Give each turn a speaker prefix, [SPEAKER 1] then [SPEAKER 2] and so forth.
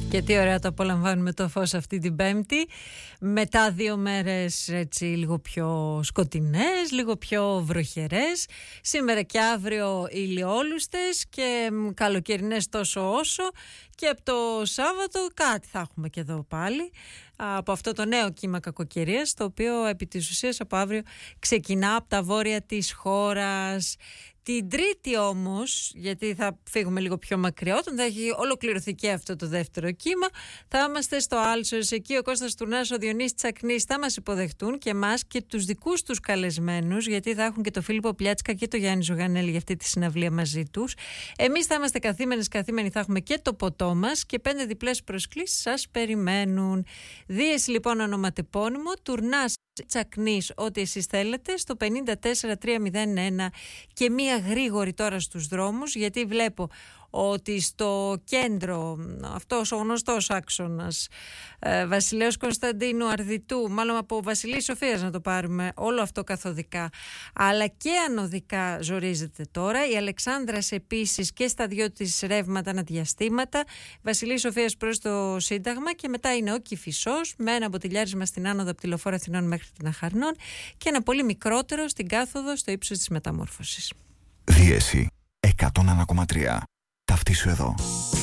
[SPEAKER 1] Και τι ωραία το απολαμβάνουμε το φως αυτή την Πέμπτη. Μετά 2 μέρες έτσι λίγο πιο σκοτεινές, λίγο πιο βροχερές. Σήμερα και αύριο ηλιόλουστες και καλοκαιρινές τόσο όσο. Και από το Σάββατο κάτι θα έχουμε και εδώ πάλι. Από αυτό το νέο κύμα κακοκαιρίας, το οποίο επί της ουσίας από αύριο ξεκινά από τα βόρεια της χώρας. Την Τρίτη όμως, γιατί θα φύγουμε λίγο πιο μακριά, όταν θα έχει ολοκληρωθεί και αυτό το δεύτερο κύμα, θα είμαστε στο Άλσος. Εκεί ο Κώστας Τουρνάς, ο Διονύσης Τσακνής θα μας υποδεχτούν και εμάς και τους δικούς τους καλεσμένους, γιατί θα έχουν και το Φίλιππο Πλιάτσικα και το Γιάννη Ζωγανέλη για αυτή τη συναυλία μαζί τους. Εμείς θα είμαστε καθήμενοι, θα έχουμε και το ποτό μας και 5 διπλές προσκλήσεις σας περιμένουν. Δίεση λοιπόν ονοματεπώνυμο, Τουρνάς Τσακνής, ό,τι εσείς θέλετε, στο 54301 και μία γρήγορη τώρα στους δρόμους, γιατί βλέπω ότι στο κέντρο, αυτός ο γνωστός άξονας Βασιλέως Κωνσταντίνου Αρδιτού, μάλλον από Βασιλής Σοφίας να το πάρουμε, όλο αυτό καθοδικά, αλλά και ανωδικά ζορίζεται τώρα. Η Αλεξάνδρας επίσης και στα 2 της ρεύματα αναδιαστήματα, Βασιλής Σοφίας προς το Σύνταγμα και μετά είναι ο Κηφισός με ένα μποτιλιάρισμα στην άνοδο από τη Λεωφόρο Αθηνών μέχρι την Αχαρνών και ένα πολύ μικρότερο στην κάθοδο στο ύψος της Μεταμόρφωσης.
[SPEAKER 2] Δίεση 101,3. Ταυτίσου εδώ.